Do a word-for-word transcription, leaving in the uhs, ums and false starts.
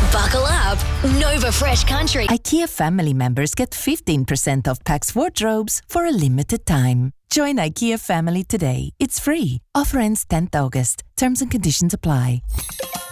Buckle up. Nova Fresh Country. IKEA family members get fifteen percent off Pax wardrobes for a limited time. Join IKEA family today. It's free. Offer ends tenth August. Terms and conditions apply.